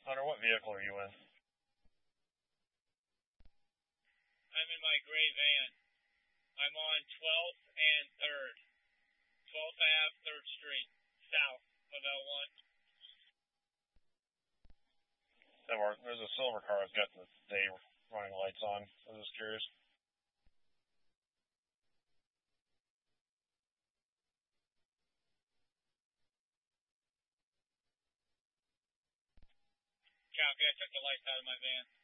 Hunter, what vehicle are you in? I'm in my gray van. I'm on 12th and 3rd. 12th Ave, 3rd Street, south of L1. There's a silver car that's got the day running lights on. I'm just curious. Copy, I took the lights out of my van.